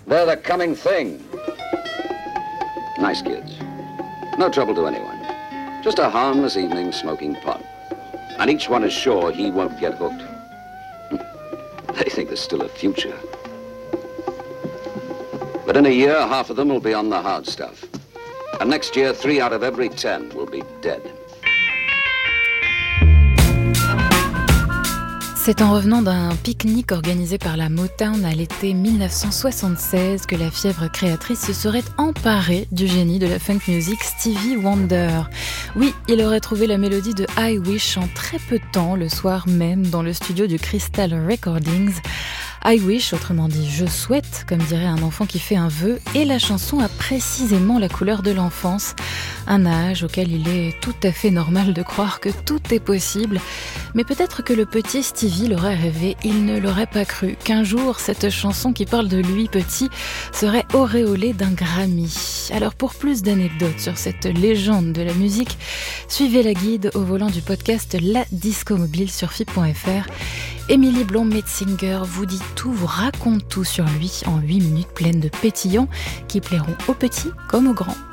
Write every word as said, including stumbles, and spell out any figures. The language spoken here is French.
They're the coming thing. Nice kids. No trouble to anyone. Just a harmless evening smoking pot. And each one is sure he won't get hooked. They think there's still a future. But in a year, half of them will be on the hard stuff. And next year, three out of every ten will be dead. C'est en revenant d'un pique-nique organisé par la Motown à l'été dix-neuf cent soixante-seize que la fièvre créatrice se serait emparée du génie de la funk music Stevie Wonder. Oui, il aurait trouvé la mélodie de I Wish en très peu de temps, le soir même, dans le studio du Crystal Recordings. I wish, autrement dit je souhaite, comme dirait un enfant qui fait un vœu, et la chanson a précisément la couleur de l'enfance, un âge auquel il est tout à fait normal de croire que tout est possible. Mais peut-être que le petit Stevie l'aurait rêvé, il ne l'aurait pas cru, qu'un jour cette chanson qui parle de lui petit serait auréolée d'un Grammy. Alors pour plus d'anecdotes sur cette légende de la musique, suivez la guide au volant du podcast La Disco Mobile sur F I P point F R. Émilie Blom-Metzinger vous dit tout, vous raconte tout sur lui en huit minutes pleines de pétillants qui plairont aux petits comme aux grands.